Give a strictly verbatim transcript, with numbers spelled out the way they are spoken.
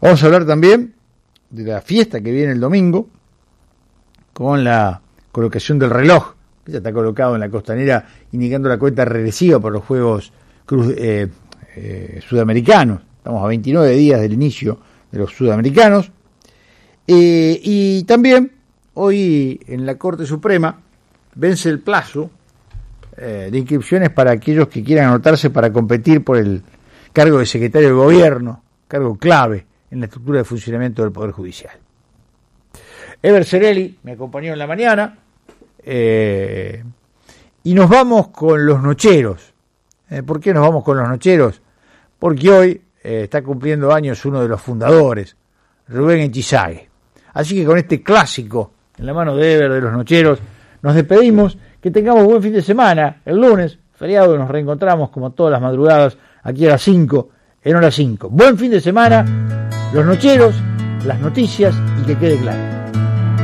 Vamos a hablar también de la fiesta que viene el domingo, con la colocación del reloj, que ya está colocado en la costanera, indicando la cuenta regresiva por los Juegos Cruz, eh, eh, Sudamericanos. Estamos a veintinueve días del inicio de los Sudamericanos. Eh, y también, hoy en la Corte Suprema, vence el plazo eh, de inscripciones para aquellos que quieran anotarse para competir por el cargo de secretario de gobierno, cargo clave en la estructura de funcionamiento del Poder Judicial. Ever Cerelli me acompañó en la mañana eh, y nos vamos con los nocheros. Eh, ¿Por qué nos vamos con los nocheros? Porque hoy eh, está cumpliendo años uno de los fundadores, Rubén Echizague. Así que con este clásico en la mano de Ever de los nocheros nos despedimos. Que tengamos buen fin de semana. El lunes, feriado, nos reencontramos como todas las madrugadas aquí a las cinco, en hora cinco. Buen fin de semana, los nocheros, las noticias y que quede claro.